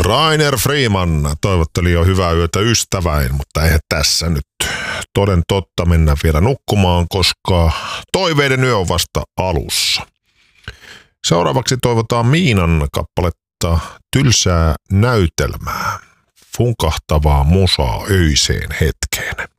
Rainer Freeman toivotteli jo hyvää yötä ystäväin, mutta eihän tässä nyt toden totta mennä vielä nukkumaan, koska toiveiden yö on vasta alussa. Seuraavaksi toivotaan Miinan kappaletta Tylsää näytelmää, funkahtavaa musaa öiseen hetkeen.